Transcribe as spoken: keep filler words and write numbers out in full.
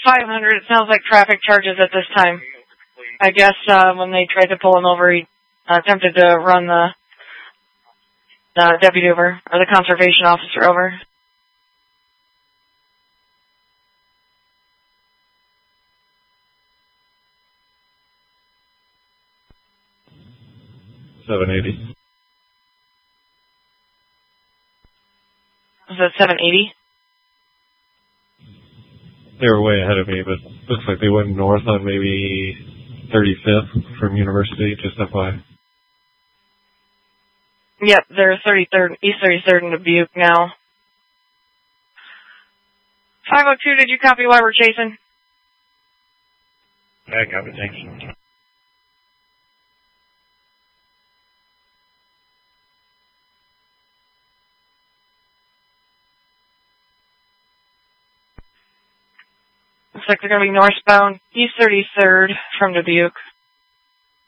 five hundred, it sounds like traffic charges at this time. I guess uh, when they tried to pull him over, he uh, attempted to run the, the deputy over, or the conservation officer over. seven eighty. Was that seven eighty? They were way ahead of me, but looks like they went north on maybe thirty-fifth from University, just F Y I. Yep, they're thirty-third, East thirty-third in Dubuque now. five oh two, did you copy why we're chasing? Yeah, copy, thanks. Looks like they're going to be northbound, East thirty-third from Dubuque.